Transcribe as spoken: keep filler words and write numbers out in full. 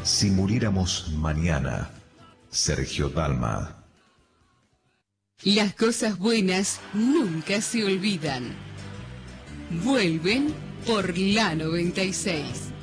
Si muriéramos mañana, Sergio Dalma. Las cosas buenas nunca se olvidan. Vuelven por la noventa y seis.